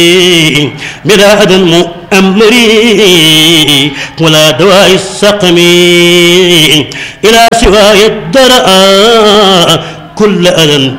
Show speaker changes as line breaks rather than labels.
مراد مؤمري ولا دواء السقم إلى سواي الدرء كل أذى